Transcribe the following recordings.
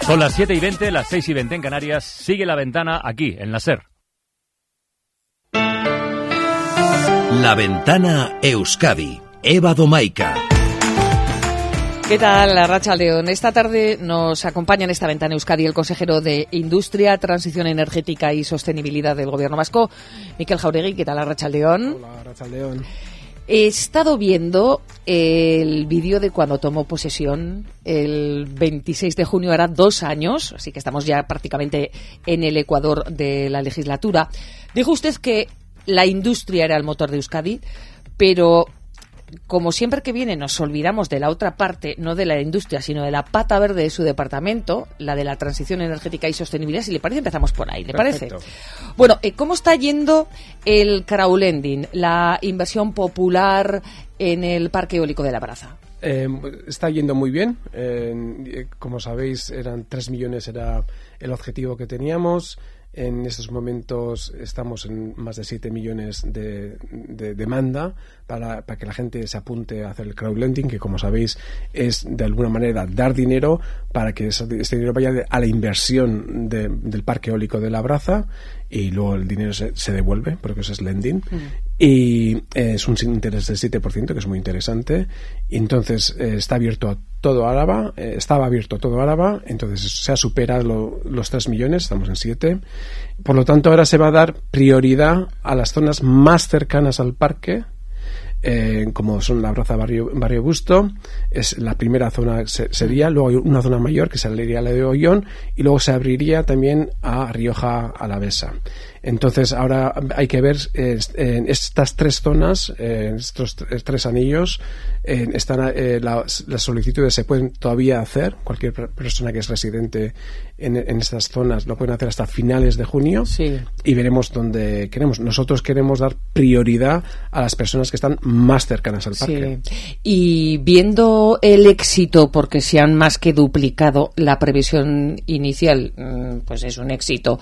Son las 7:20, las 6:20 en Canarias. Sigue La Ventana aquí, en la SER. La Ventana Euskadi. Eva Domaica. ¿Qué tal, Arratsaldeon? Esta tarde nos acompaña en esta Ventana Euskadi el consejero de Industria, Transición Energética y Sostenibilidad del Gobierno Vasco, Mikel Jauregui. ¿Qué tal, Arratsaldeon? Hola, Arratsaldeon. He estado viendo el vídeo de cuando tomó posesión el 26 de junio, era 2 años, así que estamos ya prácticamente en el ecuador de la legislatura. Dijo usted que la industria era el motor de Euskadi, pero como siempre que viene nos olvidamos de la otra parte, no de la industria, sino de la pata verde de su departamento, la de la transición energética y sostenibilidad. Si le parece, empezamos por ahí, ¿le Perfecto. parece? Bueno, ¿cómo está yendo el crowdlending, la inversión popular en el parque eólico de La Braza? Está yendo muy bien. Como sabéis, 3 millones era el objetivo que teníamos. En estos momentos estamos en más de 7 millones de demanda para que la gente se apunte a hacer el crowdlending, que como sabéis es de alguna manera dar dinero para que este dinero vaya a la inversión del parque eólico de La Braza y luego el dinero se devuelve, porque eso es lending. Y es un interés del 7%, que es muy interesante. Y entonces está abierto a todo Álava, estaba abierto a todo Álava, entonces se ha superado los 3 millones, estamos en 7. Por lo tanto, ahora se va a dar prioridad a las zonas más cercanas al parque, como son La Braza, Barrio Busto, es la primera zona sería, luego hay una zona mayor que sería la de Ollón y luego se abriría también a Rioja Alavesa. Entonces ahora hay que ver en estas 3 zonas, estos 3 anillos, las solicitudes se pueden todavía hacer. Cualquier persona que es residente en estas zonas lo pueden hacer hasta finales de junio. Sí. Y veremos dónde queremos. Nosotros queremos dar prioridad a las personas que están más cercanas al parque. Sí. Y viendo el éxito, porque se han más que duplicado la previsión inicial, pues es un éxito.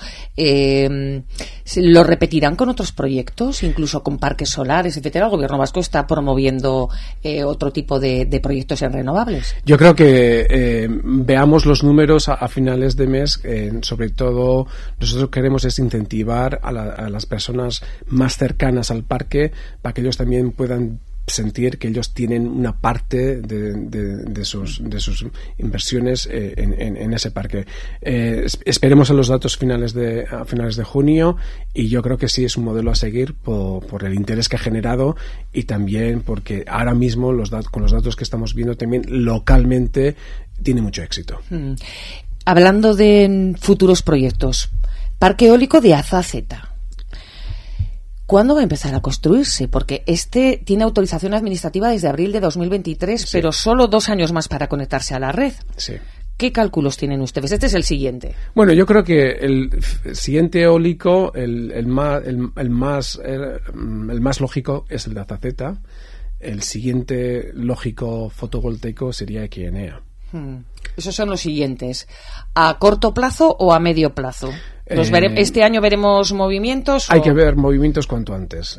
¿Lo repetirán con otros proyectos, incluso con parques solares, etcétera? El Gobierno vasco está promoviendo otro tipo de proyectos en renovables. Yo creo que veamos los números a finales de mes. Sobre todo, nosotros queremos es incentivar a las personas más cercanas al parque para que ellos también puedan sentir que ellos tienen una parte de sus inversiones en ese parque. Esperemos a los datos a finales de junio, y yo creo que sí es un modelo a seguir por el interés que ha generado, y también porque ahora mismo con los datos que estamos viendo también localmente tiene mucho éxito. Hablando de futuros proyectos, parque eólico de Azazeta, ¿cuándo va a empezar a construirse? Porque este tiene autorización administrativa desde abril de 2023, sí, pero solo 2 años más para conectarse a la red. Sí. ¿Qué cálculos tienen ustedes? Este es el siguiente. Bueno, yo creo que el siguiente eólico, el más lógico es el de Azazeta. El siguiente lógico fotovoltaico sería Equinea. Esos son los siguientes. ¿A corto plazo o a medio plazo? ¿Este año veremos movimientos? Hay que ver movimientos cuanto antes.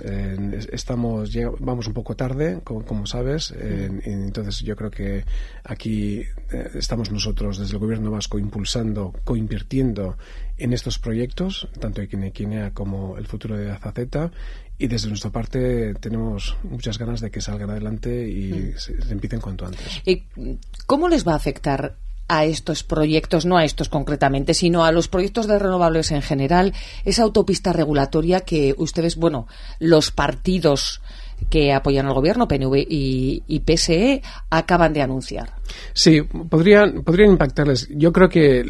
Vamos un poco tarde, como sabes. Entonces yo creo que aquí estamos nosotros desde el Gobierno vasco impulsando, coinvirtiendo en estos proyectos, tanto en Equinea como el futuro de Azazeta. Y desde nuestra parte tenemos muchas ganas de que salgan adelante y se empiecen cuanto antes. ¿Y cómo les va a afectar a estos proyectos, no a estos concretamente, sino a los proyectos de renovables en general, esa autopista regulatoria que ustedes, los partidos que apoyan al gobierno, PNV y PSE, acaban de anunciar? Sí, podrían impactarles. Yo creo que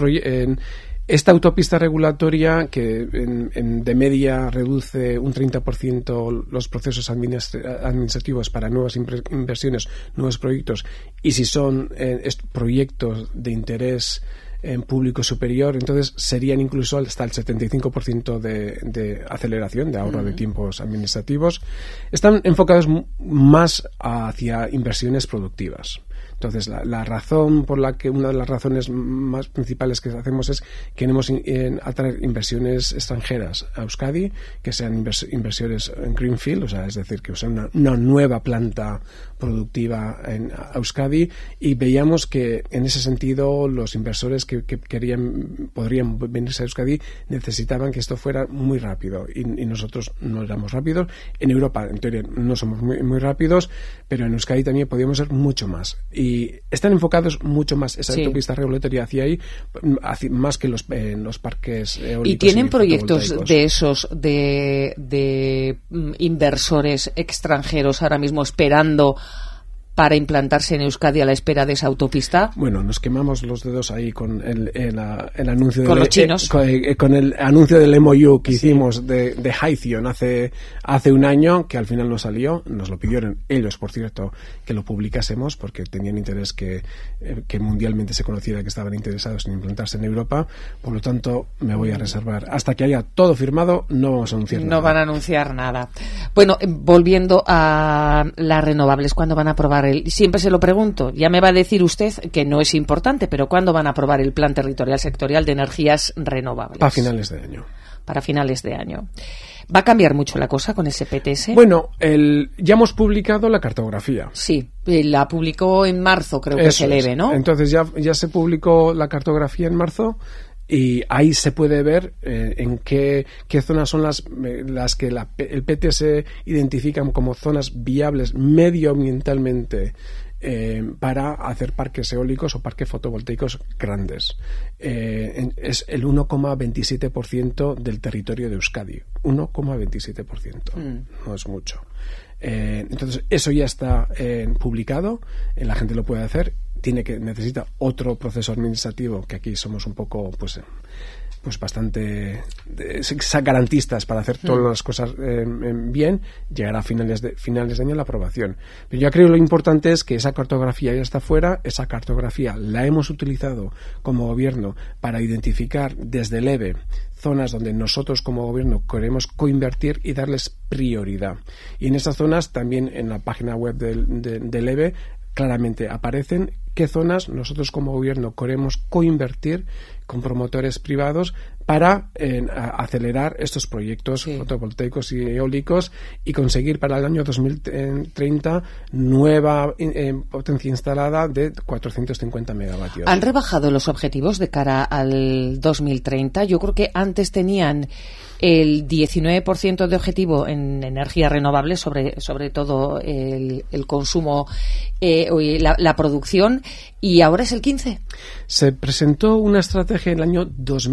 esta autopista regulatoria, que de media reduce un 30% los procesos administrativos para nuevas inversiones, nuevos proyectos, y si son proyectos de interés público superior, entonces serían incluso hasta el 75% de aceleración, de ahorro de tiempos administrativos. Están enfocados más hacia inversiones productivas. Entonces, la razón por la que, una de las razones más principales que hacemos es que queremos atraer inversiones extranjeras a Euskadi, que sean inversiones en greenfield, o sea, es decir, que sean una nueva planta productiva en Euskadi, y veíamos que en ese sentido los inversores que podrían venirse a Euskadi necesitaban que esto fuera muy rápido, y nosotros no éramos rápidos. En Europa, en teoría, no somos muy rápidos, pero en Euskadi también podíamos ser mucho más, y están enfocados mucho más esa autopista regulatoria hacia ahí, más que los parques eólicos. ¿Y tienen proyectos de esos de inversores extranjeros ahora mismo esperando para implantarse en Euskadi a la espera de esa autopista? Bueno, nos quemamos los dedos ahí con el anuncio con los chinos, con el anuncio del MOU que hicimos de Hythion hace un año, que al final no salió. Nos lo pidieron ellos, por cierto, que lo publicásemos porque tenían interés que mundialmente se conociera que estaban interesados en implantarse en Europa. Por lo tanto, me voy a reservar hasta que haya todo firmado. No vamos a anunciar nada. No van a anunciar nada. Bueno, volviendo a las renovables, ¿cuándo van a aprobar? Siempre se lo pregunto, ya me va a decir usted que no es importante, pero ¿cuándo van a aprobar el Plan Territorial Sectorial de Energías Renovables? Para finales de año. Para finales de año. ¿Va a cambiar mucho la cosa con ese PTS? Bueno, ya hemos publicado la cartografía. Sí, la publicó en marzo, creo que se eleve, ¿no? Entonces ya se publicó la cartografía en marzo. Y ahí se puede ver en qué zonas son las que el PTS identifican como zonas viables medioambientalmente para hacer parques eólicos o parques fotovoltaicos grandes. Es el 1,27% del territorio de Euskadi. 1,27%. No es mucho. Entonces, eso ya está publicado. La gente lo puede hacer. Necesita otro proceso administrativo, que aquí somos un poco pues bastante garantistas para hacer todas las cosas bien. Llegará a finales de año la aprobación. Pero yo creo que lo importante es que esa cartografía ya está fuera. Esa cartografía la hemos utilizado como gobierno para identificar desde el EVE zonas donde nosotros como gobierno queremos coinvertir y darles prioridad. Y en esas zonas también en la página web del EVE claramente aparecen qué zonas nosotros como gobierno queremos coinvertir con promotores privados para acelerar estos proyectos fotovoltaicos y eólicos y conseguir para el año 2030 nueva potencia instalada de 450 megavatios. ¿Han rebajado los objetivos de cara al 2030? Yo creo que antes tenían el 19% de objetivo en energías renovables, sobre todo el consumo, la producción, y ahora es el 15%. Se presentó una estrategia en el año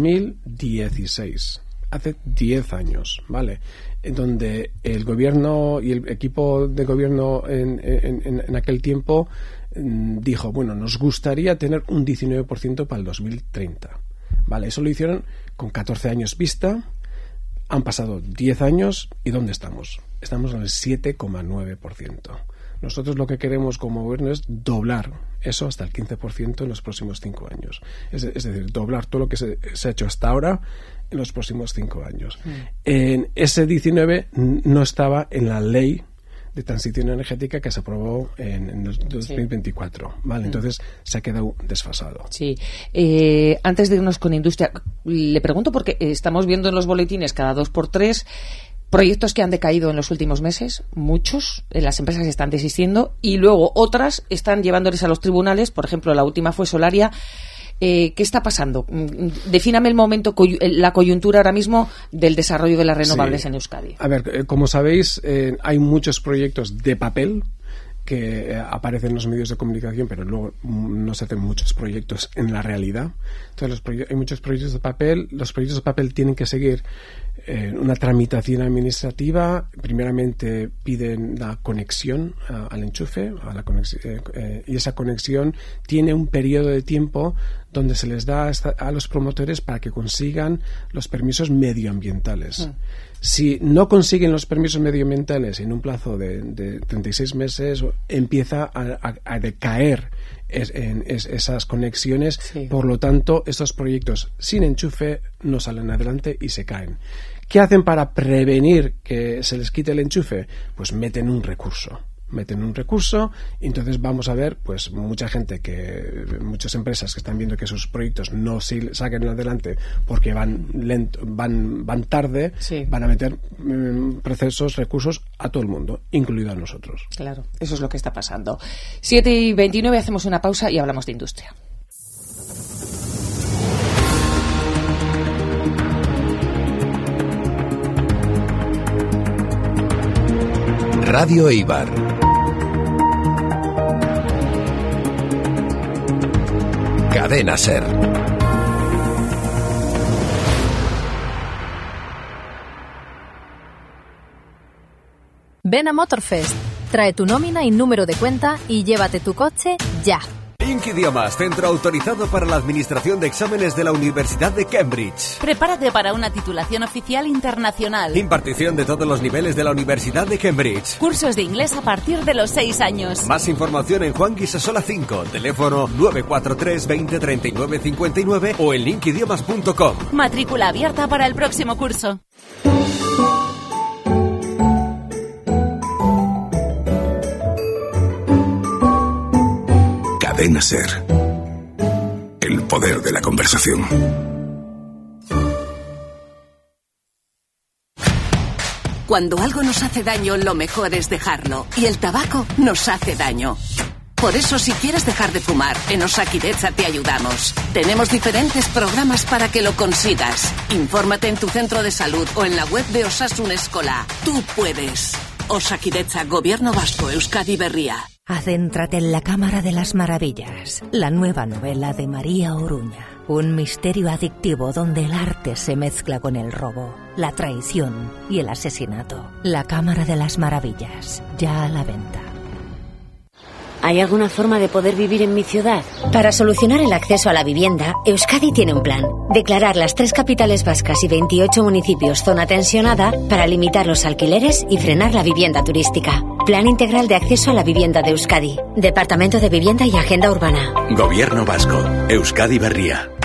2016, hace 10 años, ¿vale? En donde el gobierno y el equipo de gobierno en aquel tiempo dijo, bueno, nos gustaría tener un 19% para el 2030, ¿vale? Eso lo hicieron con 14 años vista. Han pasado 10 años y ¿dónde estamos? Estamos en el 7,9%. Nosotros lo que queremos como gobierno es doblar eso hasta el 15% en los próximos 5 años. Es decir, doblar todo lo que se ha hecho hasta ahora en los próximos 5 años. En ese 19 no estaba en la ley de transición energética que se aprobó en el 2024, ¿vale? Entonces se ha quedado desfasado. Sí. Antes de irnos con industria, le pregunto porque estamos viendo en los boletines cada 2x3 proyectos que han decaído en los últimos meses, muchos, las empresas están desistiendo y luego otras están llevándoles a los tribunales. Por ejemplo, la última fue Solaria. ¿Qué está pasando? Defíname el momento, la coyuntura ahora mismo del desarrollo de las renovables en Euskadi. A ver, como sabéis, hay muchos proyectos de papel que aparecen en los medios de comunicación, pero luego no se hacen muchos proyectos en la realidad. Entonces, hay muchos proyectos de papel. Los proyectos de papel tienen que seguir una tramitación administrativa. Primeramente piden la conexión al enchufe, y esa conexión tiene un periodo de tiempo donde se les da a los promotores para que consigan los permisos medioambientales. Si no consiguen los permisos medioambientales en un plazo de 36 meses, empieza a decaer esas conexiones. Sí. Por lo tanto, estos proyectos sin enchufe no salen adelante y se caen. ¿Qué hacen para prevenir que se les quite el enchufe? Pues meten un recurso. meten un recurso, y entonces vamos a ver pues muchas empresas que están viendo que sus proyectos no saquen adelante porque van tarde, sí. Van a meter recursos a todo el mundo, incluido a nosotros. Claro, eso es lo que está pasando. 7:29, hacemos una pausa y hablamos de industria. Radio Eibar. Cadena SER. Ven a Motorfest, trae tu nómina y número de cuenta y llévate tu coche ya. Link Idiomas, centro autorizado para la administración de exámenes de la Universidad de Cambridge. Prepárate para una titulación oficial internacional. Impartición de todos los niveles de la Universidad de Cambridge. Cursos de inglés a partir de los 6 años. Más información en Juan Guisasola 5, teléfono 943 20 39 59 o en linkidiomas.com. Matrícula abierta para el próximo curso. Cadena SER. El poder de la conversación. Cuando algo nos hace daño, lo mejor es dejarlo. Y el tabaco nos hace daño. Por eso, si quieres dejar de fumar, en Osakidetza te ayudamos. Tenemos diferentes programas para que lo consigas. Infórmate en tu centro de salud o en la web de Osasun Eskola. Tú puedes. Osakidetza, Gobierno Vasco, Euskadi Berria. Adéntrate en la Cámara de las Maravillas, la nueva novela de María Oruña. Un misterio adictivo donde el arte se mezcla con el robo, la traición y el asesinato. La Cámara de las Maravillas, ya a la venta. ¿Hay alguna forma de poder vivir en mi ciudad? Para solucionar el acceso a la vivienda, Euskadi tiene un plan. Declarar las 3 capitales vascas y 28 municipios zona tensionada para limitar los alquileres y frenar la vivienda turística. Plan integral de acceso a la vivienda de Euskadi. Departamento de Vivienda y Agenda Urbana. Gobierno Vasco. Euskadi Berria.